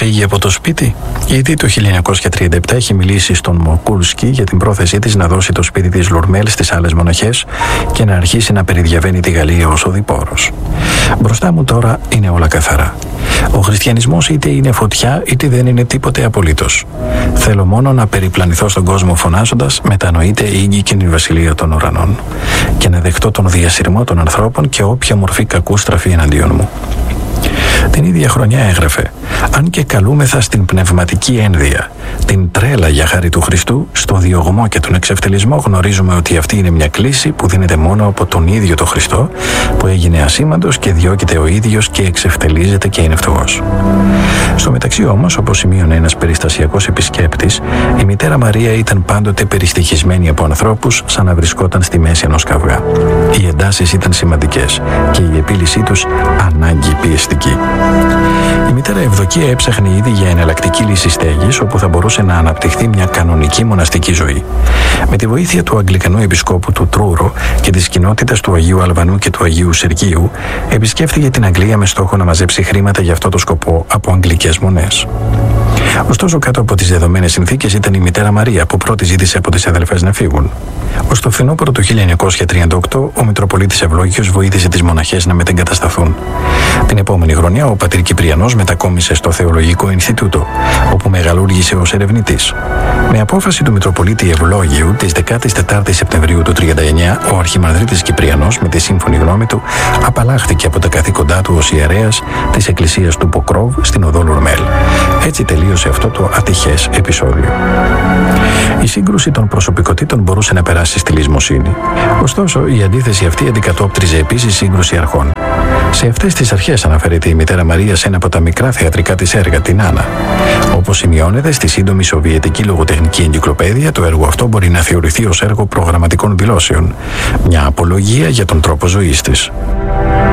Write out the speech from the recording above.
φύγει από το σπίτι. Γιατί το 1937 έχει μιλήσει στον Μοκούλσκι για την πρόθεσή της να δώσει το σπίτι της Λουρμέλ στις άλλες μοναχές και να αρχίσει να περιδιαβαίνει τη Γαλλία ως οδηπόρος. Μπροστά μου τώρα είναι όλα καθαρά. Ο χριστιανισμός είτε είναι φωτιά είτε δεν είναι τίποτε απολύτως. Θέλω μόνο να περιπλανηθώ στον κόσμο φωνάζοντας «Μετανοείται η ήγγικη βασιλεία των ουρανών» και να δεχτώ τον διασυρμό των ανθρώπων και όποια μορφή κακού στραφεί εναντίον μου. Την ίδια χρονιά έγραφε «Αν και καλούμεθα στην πνευματική ένδυα, την τρέλα για χάρη του Χριστού, στο διωγμό και τον εξευτελισμό γνωρίζουμε ότι αυτή είναι μια κλίση που δίνεται μόνο από τον ίδιο τον Χριστό, που έγινε ασήμαντος και διώκεται ο ίδιος και εξευτελίζεται και είναι φτωχός». Στο μεταξύ όμως, όπως σημείωνε ένας περιστασιακός επισκέπτης, η μητέρα Μαρία ήταν πάντοτε περιστοιχισμένη από ανθρώπους σαν να βρισκόταν στη μέση ενός καυγά. Οι εντάσεις ήταν σημαντικές και η επίλυσή τους ανάγκη πιεστική. Η μητέρα Ευδοκία έψαχνε ήδη για εναλλακτική λύση στέγης όπου θα μπορούσε να αναπτυχθεί μια κανονική μοναστική ζωή. Με τη βοήθεια του Αγγλικανού επισκόπου του Τρούρο και της κοινότητας του Αγίου Αλβανού και του Αγίου Σεργίου, επισκέφθηκε την Αγγλία με στόχο να μαζέψει χρήματα για αυτό το σκοπό από αγγλικές μονές. Ωστόσο, κάτω από τις δεδομένες συνθήκες ήταν η μητέρα Μαρία που πρώτη ζήτησε από τις αδελφές να φύγουν. Ως το φθινόπωρο του 1938, ο Μητροπολίτης Ευλόγιος βοήθησε τις μοναχές να μετεγκατασταθούν. Την επόμενη χρονιά, ο πατήρ Κυπριανός μετακόμισε στο Θεολογικό Ινστιτούτο, όπου μεγαλούργησε ως ερευνητής. Με απόφαση του Μητροπολίτη Ευλόγιου της 14 Σεπτεμβρίου του 1939, ο Αρχιμανδρίτης Κυπριανός, με τη σύμφωνη γνώμη του, απαλλάχθηκε από τα καθήκοντά του ως ιερέας της Εκκλησίας του Ποκρόβ στην οδό Λουρμέλ. Έτσι τελείωσε αυτό το ατυχές επεισόδιο. Η σύγκρουση των προσωπικότητων μπορούσε να περάσει στη λησμοσύνη. Ωστόσο, η αντίθεση αυτή αντικατόπτριζε επίσης σύγκρουση αρχών. Σε αυτές τις αρχές αναφέρεται η μητέρα Μαρία σε ένα από τα μικρά θεατρικά της έργα, την Άννα. Όπως σημειώνεται στη σύντομη σοβιετική λογοτεχνική εγκυκλοπαίδεια, το έργο αυτό μπορεί να θεωρηθεί ως έργο προγραμματικών δηλώσεων, μια απολογία για τον τρόπο ζωής της.